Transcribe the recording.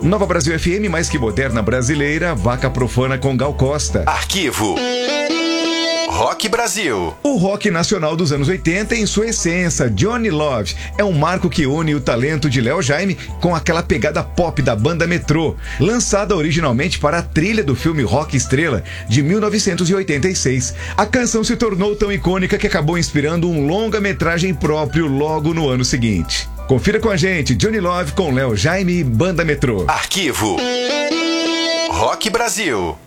Nova Brasil FM, mais que moderna brasileira, Vaca Profana com Gal Costa. Arquivo Rock Brasil. O rock nacional dos anos 80, em sua essência, Johnny Love, é um marco que une o talento de Léo Jaime com aquela pegada pop da banda Metrô, lançada originalmente para a trilha do filme Rock Estrela, de 1986. A canção se tornou tão icônica que acabou inspirando um longa-metragem próprio logo no ano seguinte. Confira com a gente, Johnny Love com Léo Jaime e banda Metrô. Arquivo Rock Brasil.